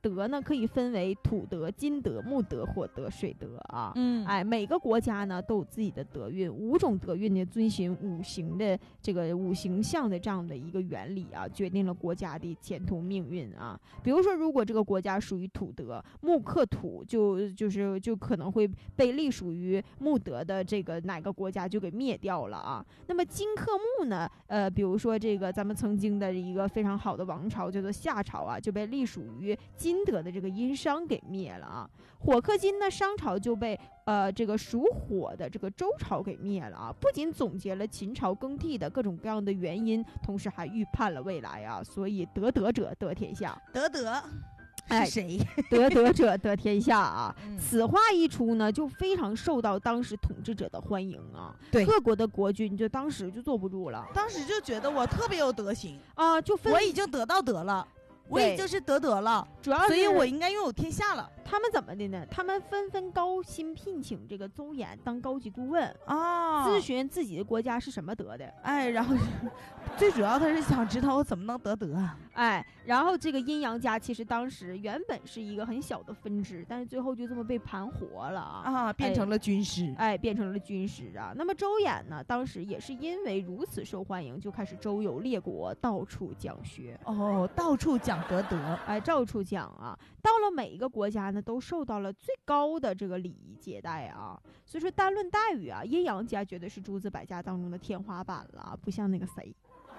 德呢可以分为土德、金德、木德、火德、水德啊。每个国家呢都有自己的德运，5种德运呢遵循五行的这个五行相的这样的一个原理啊，决定了国家的前途命运啊。比如说，如果这个国家属于土德，木克土，就可能会被隶属于木德的这个哪个国家就给灭掉了啊。那么金克木呢，比如说这个咱们曾经的一个非常好的王朝叫做夏朝啊，就被隶属于金德的这个殷商给灭了啊。火克金呢，商朝就被这个属火的这个周朝给灭了啊。不仅总结了秦朝更替的各种各样的原因，同时还预判了未来啊。所以得德者得天下， 德是谁？ 得德者得天下啊！此话一出呢，就非常受到当时统治者的欢迎啊。 对， 各国的国君就当时就坐不住了， 当时就觉得我特别有德行啊， 我已经得到德了，我已经是得了， 主要所以我应该拥有天下了。 他们怎么的呢？他们纷纷高薪聘请这个邹衍当高级顾问啊， 咨询自己的国家是什么德的。 然后最主要他是想知道我怎么能得德。 然后这个阴阳家其实当时原本是一个很小的分支，但是最后就这么被盘活了啊， 变成了军师。 变成了军师啊。那么周衍呢，当时也是因为如此受欢迎，就开始周游列国，到处讲学。 到处讲德， 到处讲啊。到了每一个国家呢，都受到了最高的这个礼仪接待啊。所以说单论待遇啊，阴阳家绝对是诸子百家当中的天花板了，不像那个谁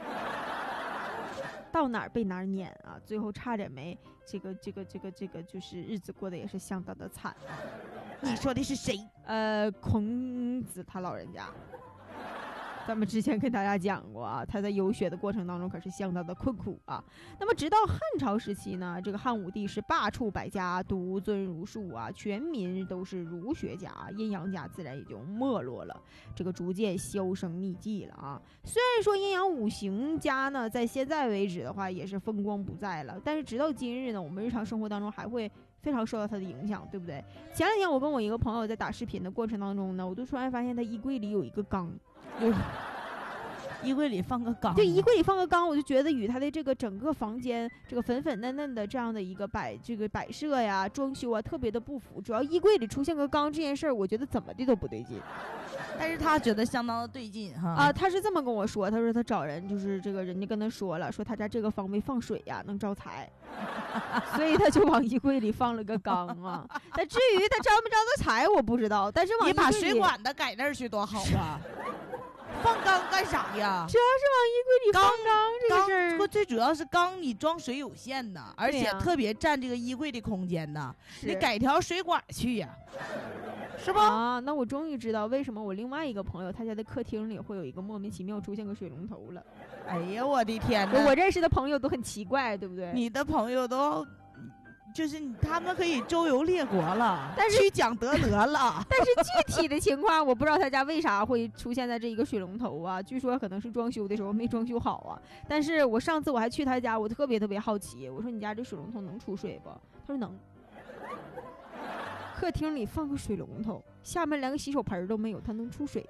到哪儿被哪儿撵啊，最后差点没这个就是日子过得也是相当的惨啊。 你说的是谁？ 孔子他老人家。咱们之前跟大家讲过啊，他在游学的过程当中可是相当的困苦啊。那么直到汉朝时期呢，这个汉武帝是罢黜百家，独尊儒术啊，全民都是儒学家，阴阳家自然也就没落了，这个逐渐销声匿迹了啊。虽然说阴阳五行家呢，在现在为止的话也是风光不再了，但是直到今日呢，我们日常生活当中还会非常受到他的影响，对不对？前两天我跟我一个朋友在打视频的过程当中呢，我就突然发现他衣柜里有一个缸， 衣柜里放个缸， 对，衣柜里放个缸，我就觉得与他的这个整个房间这个粉粉嫩嫩的这样的一个摆设呀、装修啊，特别的不符。主要衣柜里出现个缸这件事儿，我觉得怎么的都不对劲。 但是他觉得相当的对劲哈他是这么跟我说，他说他找人就是这个人家跟他说了，说他家这个方位放水呀能招财，所以他就往衣柜里放了个缸啊。但至于他招没招到财我不知道，但是往你把水管子改那儿去多好啊。放缸干啥呀？ 主要是往衣柜里放缸这个事儿， 最主要是缸你装水有限的，而且特别占这个衣柜的空间的，你改条水管去呀，是吧？ 啊，那我终于知道为什么我另外一个朋友他家的客厅里会有一个莫名其妙出现个水龙头了。 哎呀，我的天哪！ 我认识的朋友都很奇怪，对不对？ 你的朋友都。就是他们可以周游列国了， 但是去讲德了。 但是具体的情况，我不知道他家为啥会出现在这一个水龙头啊？据说可能是装修的时候没装修好啊。但是我上次我还去他家，我特别好奇，我说你家这水龙头能出水不？他说能。客厅里放个水龙头，下面连个洗手盆都没有，它能出水。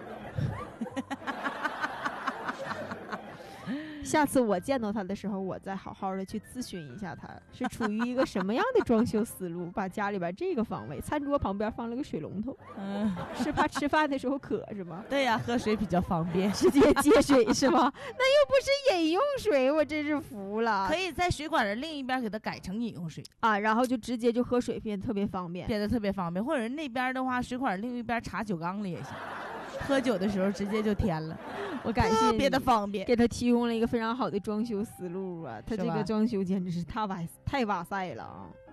下次我见到他的时候，我再好好的去咨询一下他是处于一个什么样的装修思路，把家里边这个方位餐桌旁边放了个水龙头，是怕吃饭的时候渴是吗？ 对呀，喝水比较方便， 直接接水是吗？那又不是饮用水，我真是服了。 可以在水管的另一边给它改成饮用水啊，然后就直接就喝水，变得特别方便， 或者那边的话，水管另一边插酒缸里也行，喝酒的时候直接就添了。 我感谢特别的方便， 给他提供了一个非常好的装修思路啊！他这个装修简直是太哇塞了啊！